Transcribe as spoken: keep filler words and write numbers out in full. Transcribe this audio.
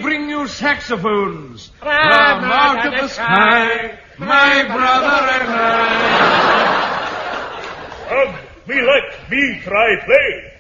bring you saxophones from out of the sky, my brother and I. Ugh, me like me try play.